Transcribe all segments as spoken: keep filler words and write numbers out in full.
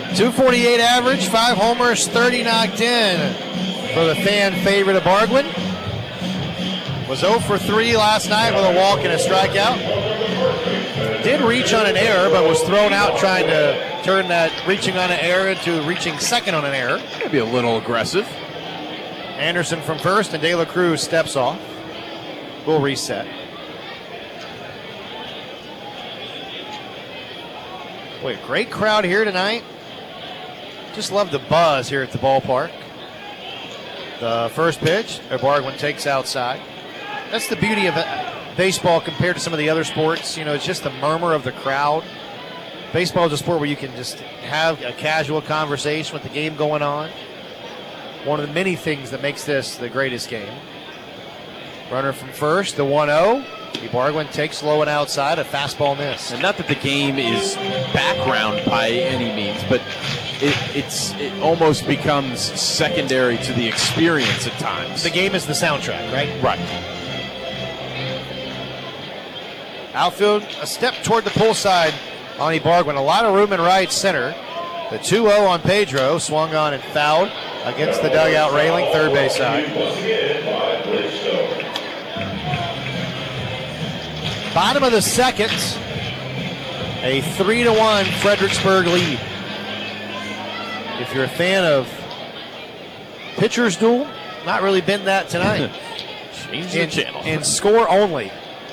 two forty-eight average, five homers, thirty knocked in for the fan favorite of Bargwin. Was oh for three last night with a walk and a strikeout. Did reach on an error, but was thrown out trying to turn that reaching on an error into reaching second on an error. Maybe a little aggressive. Anderson from first, and De La Cruz steps off. We'll reset. Boy, a great crowd here tonight. Just love the buzz here at the ballpark. The first pitch, Bargwin takes outside. That's the beauty of baseball compared to some of the other sports. You know, it's just the murmur of the crowd. Baseball is a sport where you can just have a casual conversation with the game going on. One of the many things that makes this the greatest game. Runner from first, the one oh. Bargwin takes low and outside, a fastball miss. And not that the game is background by any means, but it, it's it almost becomes secondary to the experience at times. The game is the soundtrack, right? Right. Outfield, a step toward the pull side on Bargwin. A lot of room in right center. The two oh on Pedro, swung on and fouled against the dugout railing, third base side. Bottom of the second, a three to one Fredericksburg lead. If you're a fan of pitcher's duel, not really been that tonight. Change the in, channel. in score only.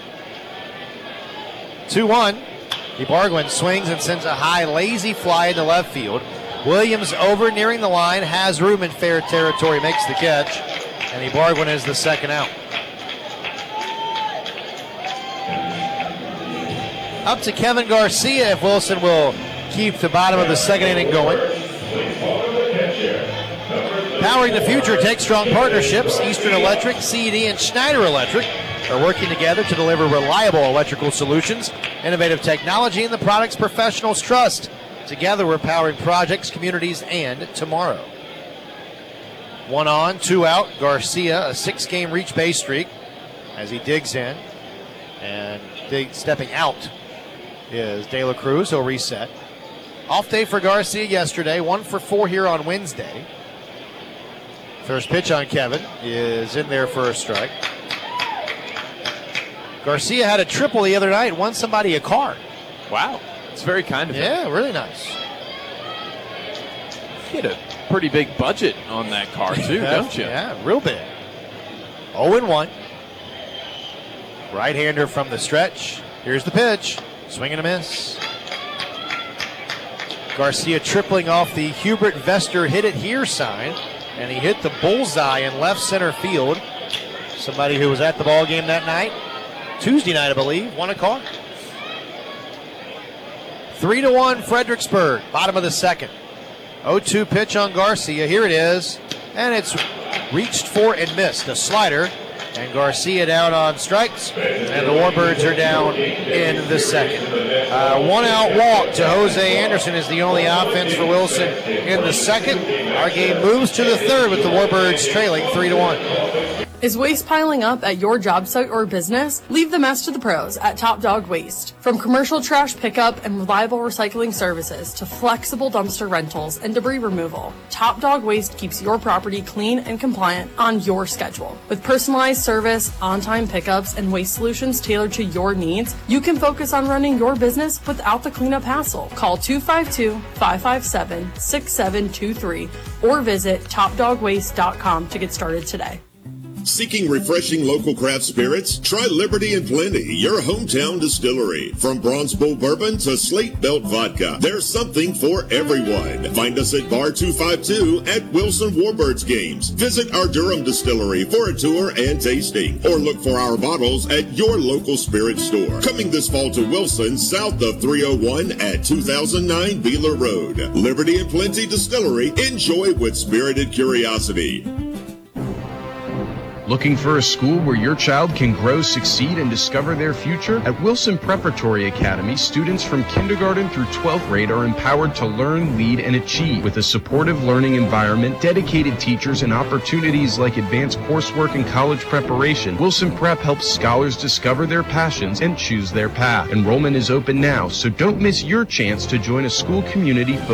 two one. Bargwin swings and sends a high, lazy fly into left field. Williams over nearing the line, has room in fair territory, makes the catch, and Bargwin is the second out. Up to Kevin Garcia if Wilson will keep the bottom of the second inning going. Powering the future takes strong partnerships. Eastern Electric, C E D, and Schneider Electric are working together to deliver reliable electrical solutions, innovative technology, and the products professionals trust. Together we're powering projects, communities, and tomorrow. One on, two out. Garcia, a six-game reach base streak as he digs in. And dig, stepping out is De La Cruz. He'll reset. Off day for Garcia yesterday. One for four here on Wednesday. First pitch on Kevin is in there for a strike. Garcia had a triple the other night, won somebody a car. Wow. It's very kind of him. Yeah, really nice. He had a pretty big budget on that car, too, yeah, don't you? Yeah, real big. oh and one. Right-hander from the stretch. Here's the pitch. Swing and a miss. Garcia tripling off the Hubert Vester hit it here sign, and he hit the bullseye in left center field. Somebody who was at the ball game that night, Tuesday night, I believe, won a car. Three to one, Fredericksburg, bottom of the second. oh two pitch on Garcia. Here it is, and it's reached for and missed. A slider, and Garcia down on strikes, and the Warbirds are down in the second. Uh, one out walk to Jose Anderson is the only offense for Wilson in the second. Our game moves to the third with the Warbirds trailing three to one. Is waste piling up at your job site or business? Leave the mess to the pros at Top Dog Waste. From commercial trash pickup and reliable recycling services to flexible dumpster rentals and debris removal, Top Dog Waste keeps your property clean and compliant on your schedule. With personalized service, on-time pickups, and waste solutions tailored to your needs, you can focus on running your business without the cleanup hassle. Call two five two, five five seven, six seven two three or visit top dog waste dot com to get started today. Seeking refreshing local craft spirits? Try Liberty and Plenty, your hometown distillery. From Bronze Bull Bourbon to Slate Belt Vodka, there's something for everyone. Find us at Bar two fifty-two at Wilson Warbirds Games. Visit our Durham distillery for a tour and tasting, or look for our bottles at your local spirit store. Coming this fall to Wilson, south of three oh one at two thousand nine Beeler Road. Liberty and Plenty Distillery. Enjoy with spirited curiosity. Looking for a school where your child can grow, succeed, and discover their future? At Wilson Preparatory Academy, students from kindergarten through twelfth grade are empowered to learn, lead, and achieve. With a supportive learning environment, dedicated teachers, and opportunities like advanced coursework and college preparation, Wilson Prep helps scholars discover their passions and choose their path. Enrollment is open now, so don't miss your chance to join a school community